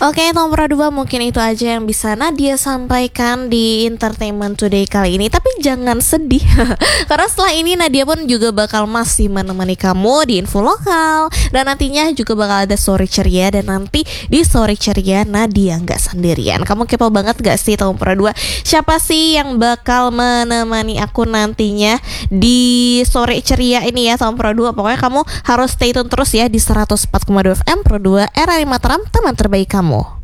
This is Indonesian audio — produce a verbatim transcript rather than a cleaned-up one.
Oke, nomor dua mungkin itu aja yang bisa Nadia sampaikan di Entertainment Today kali ini. Tapi jangan sedih karena setelah ini Nadia pun juga bakal masih menemani kamu di info lokal. Dan nantinya juga bakal ada story ceria. Dan nanti di story ceria Nadia nggak sendirian. Kamu kepo banget gak sih nomor dua? Siapa sih yang bakal menemani aku nantinya di story ceria ini ya nomor dua? Pokoknya kamu harus stay tune terus ya di seratus empat koma dua F M Pro dua R R I Mataram, teman terbaik kamu.